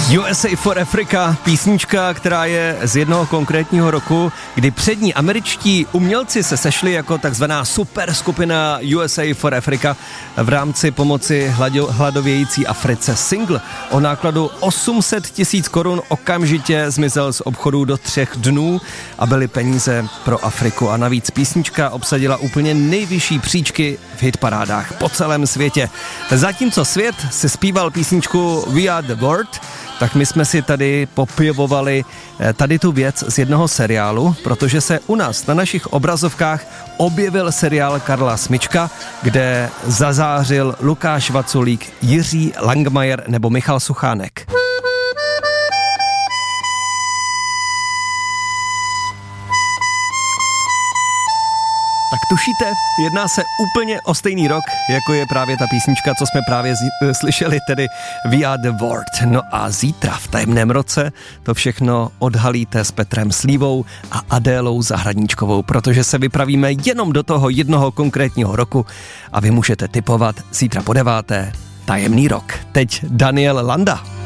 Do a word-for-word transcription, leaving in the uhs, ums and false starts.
U S A for Africa, písnička, která je z jednoho konkrétního roku, kdy přední američtí umělci se sešli jako takzvaná super skupina U S A for Africa v rámci pomoci hlado, hladovějící Africe. Single o nákladu osm set tisíc korun okamžitě zmizel z obchodu do třech dnů a byly peníze pro Afriku. A navíc písnička obsadila úplně nejvyšší příčky v hitparádách po celém světě. Zatímco svět si zpíval písničku We Are The World, tak my jsme si tady popjevovali tady tu věc z jednoho seriálu, protože se u nás na našich obrazovkách objevil seriál Karla Smyčka, kde zazářil Lukáš Vaculík, Jiří Langmajer nebo Michal Suchánek. Tak tušíte, jedná se úplně o stejný rok, jako je právě ta písnička, co jsme právě z- slyšeli, tedy We Are The World. No a zítra v tajemném roce to všechno odhalíte s Petrem Slívou a Adélou Zahradníčkovou, protože se vypravíme jenom do toho jednoho konkrétního roku a vy můžete tipovat zítra po deváté tajemný rok. Teď Daniel Landa.